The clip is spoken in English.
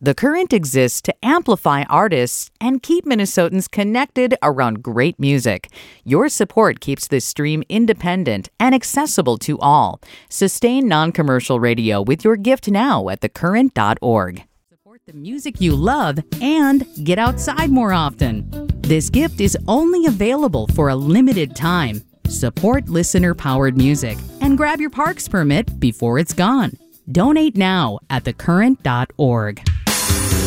The Current exists to amplify artists and keep Minnesotans connected around great music. Your support keeps this stream independent and accessible to all. Sustain non-commercial radio with your gift now at thecurrent.org. Support the music you love and get outside more often. This gift is only available for a limited time. Support listener-powered music and grab your parks permit before it's gone. Donate now at thecurrent.org.